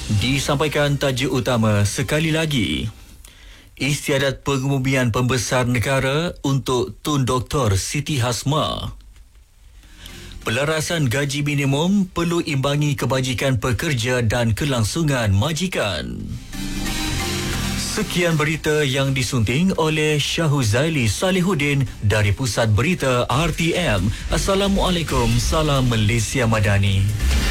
Disampaikan tajuk utama sekali lagi. Istiadat pengumumian pembesar negara untuk Tun Dr. Siti Hasmah. Pelarasan gaji minimum perlu imbangi kebajikan pekerja dan kelangsungan majikan. Sekian berita yang disunting oleh Syahuzaili Salihuddin dari Pusat Berita RTM. Assalamualaikum, salam Malaysia Madani.